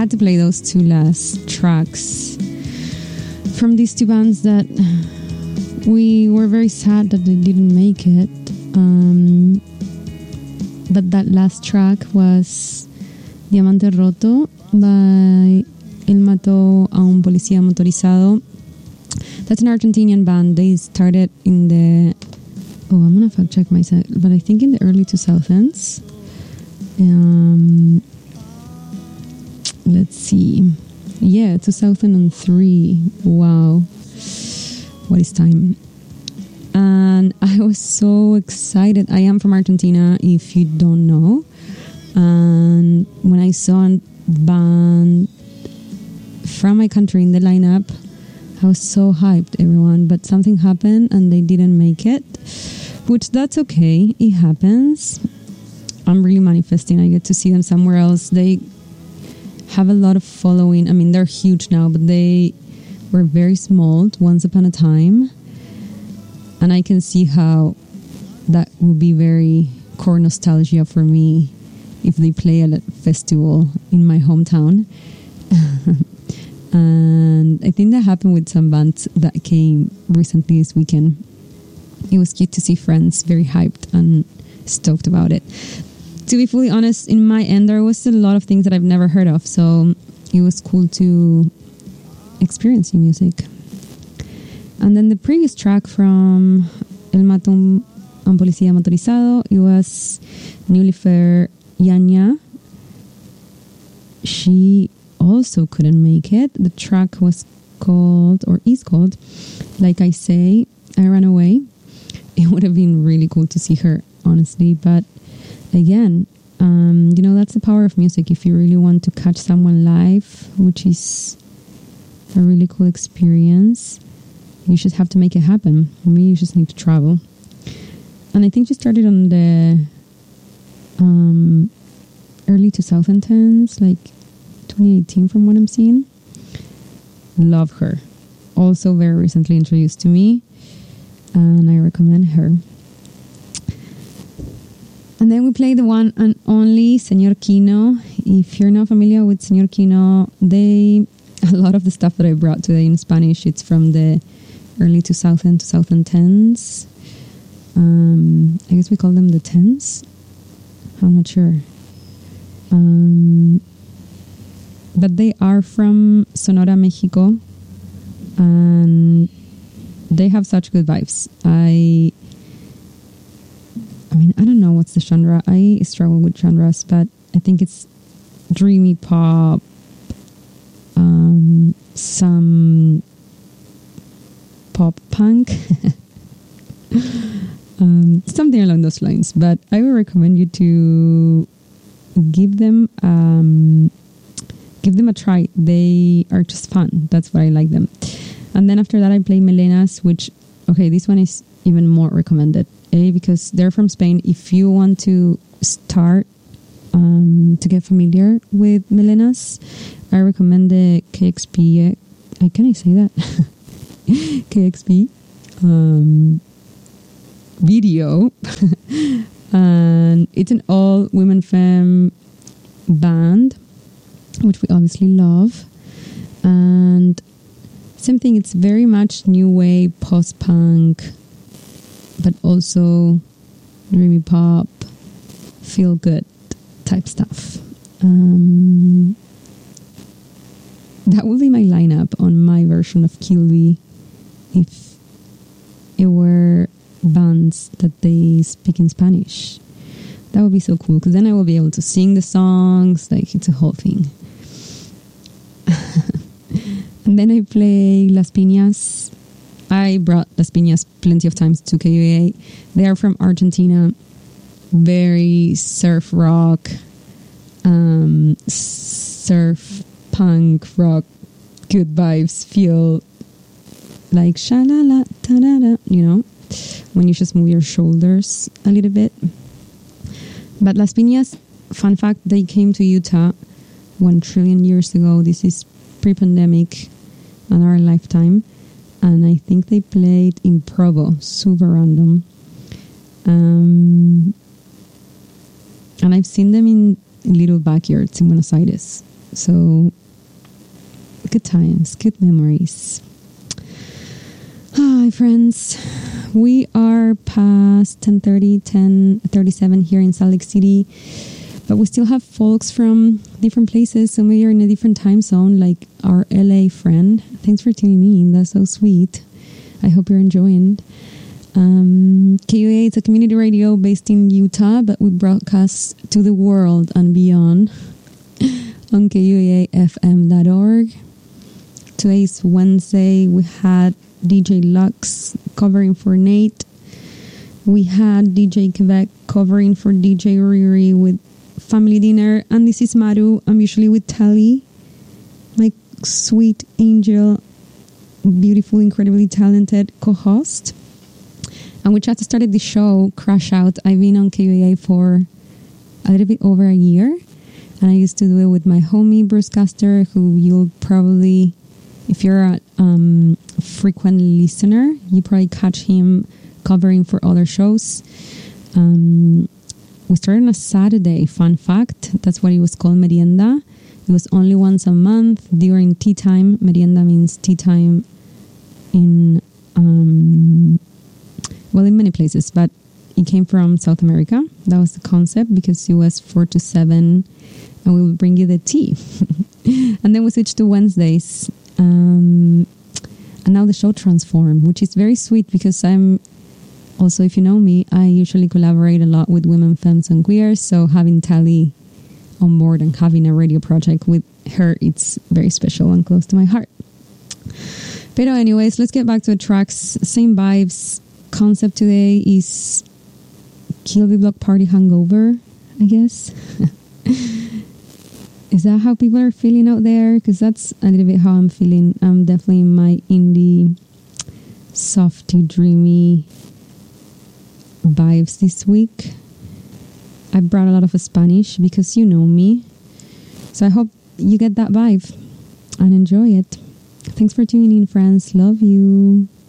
had to play those two last tracks from these two bands that we were very sad that they didn't make it. But that last track was Diamante Roto by Él Mató a un Policía Motorizado. That's an Argentinian band. They started in the... Oh, I'm going to fact check myself. But I think in the early 2000s. Let's see. Yeah, 2003. Wow. What is time? And I was so excited. I am from Argentina, if you don't know. And when I saw a band from my country in the lineup, I was so hyped, everyone. But something happened and they didn't make it, which that's okay. It happens. I'm really manifesting. I get to see them somewhere else. They have a lot of following. I mean, they're huge now, but they were very small once upon a time. And I can see how that would be very core nostalgia for me if they play at a festival in my hometown. And I think that happened with some bands that came recently this weekend. It was cute to see friends very hyped and stoked about it. To be fully honest, in my end, there was a lot of things that I've never heard of. So it was cool to experience new music. And then the previous track from El Mató a un Policía Motorizado, it was Nullifer Yanya. She also couldn't make it. The track was called, or is called, Like I Say, I Ran Away. It would have been really cool to see her, honestly. But again, you know, that's the power of music. If you really want to catch someone live, which is a really cool experience, you just have to make it happen. For me, you just need to travel. And I think she started on the early 2010s, like 2018 from what I'm seeing. Love her. Also very recently introduced to me, and I recommend her. And then we play the one and only Señor Kino. If you're not familiar with Señor Kino, a lot of the stuff that I brought today in Spanish, it's from the early 2010s. I guess we call them the 10s. I'm not sure. But they are from Sonora, Mexico. And they have such good vibes. I mean, I don't know what's the genre. I struggle with genres, but I think it's dreamy pop, some pop punk, something along those lines. But I would recommend you to give them a try. They are just fun. That's why I like them. And then after that, I play Melenas, which, okay, this one is even more recommended. Because they're from Spain. If you want to start to get familiar with Melenas, I recommend the KXP. Can I say that? KXP video. And it's an all women femme band, which we obviously love. And same thing, it's very much new wave, post-punk, but also dreamy pop, feel good type stuff. That will be my lineup on my version of Kilby if it were bands that they speak in Spanish. That would be so cool, because then I will be able to sing the songs, like it's a whole thing. And then I play Las Piñas. I brought Las Piñas plenty of times to KUA. They are from Argentina. Very surf rock, surf punk rock, good vibes, feel like sha-la-la, ta-da-da, you know, when you just move your shoulders a little bit. But Las Piñas, fun fact, they came to Utah 1 trillion years ago. This is pre-pandemic and our lifetime. And I think they played in Provo, super random. And I've seen them in little backyards in Buenos Aires. So good times, good memories. Hi, friends. We are past 10:30, 10:37 here in Salt Lake City, but we still have folks from different places. So maybe you're in a different time zone, like our LA friend. Thanks for tuning in. That's so sweet. I hope you're enjoying. KUA, it's a community radio based in Utah, but we broadcast to the world and beyond on KUAFM.org. Today is Wednesday. We had DJ Lux covering for Nate. We had DJ Quebec covering for DJ Riri with Family Dinner. And this is Maru. I'm usually with Tali, my sweet angel, beautiful, incredibly talented co-host. And we just started the show, Crash Out. I've been on KUA for a little bit over a year. And I used to do it with my homie, Bruce Caster, who you'll probably, if you're a frequent listener, you probably catch him covering for other shows. We started on a Saturday, fun fact. That's what it was called, Merienda. It was only once a month during tea time. Merienda means tea time in, in many places, but it came from South America. That was the concept, because it was 4 to 7 and we would bring you the tea. And then we switched to Wednesdays. And now the show transformed, which is very sweet, because I'm also, if you know me, I usually collaborate a lot with women, femmes, and queers. So having Tali on board and having a radio project with her, it's very special and close to my heart. But anyways, let's get back to the tracks. Same vibes. Concept today is Kilby Block Party Hangover, I guess. Is that how people are feeling out there? Because that's a little bit how I'm feeling. I'm definitely in my indie, softy, dreamy vibes this week. I brought a lot of Spanish because you know me. So I hope you get that vibe and enjoy it. Thanks for tuning in, friends. Love you.